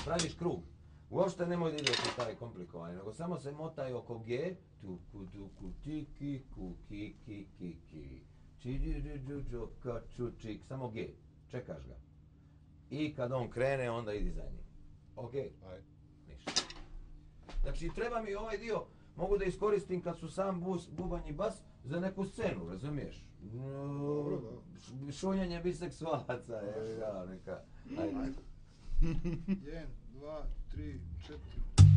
praviš krug. Uopšte nemoj da ideš u taj komplikovanje, nego samo se motaj oko G, tuku, tuku, tiki, kuki, ki, ki, ki, čiđiđuđuđuka, čučik, samo G, čekaš ga. I kad on krene, onda idi za njim. Ok? Aj. Ništa. Znači, treba mi ovaj dio, mogu da iskoristim kad su sam bubanj i bas za neku scenu, razumiješ? Dobro, da. Šunjanje biseksualaca, je, ja, neka. Ajde. 1, 2, 3, 4...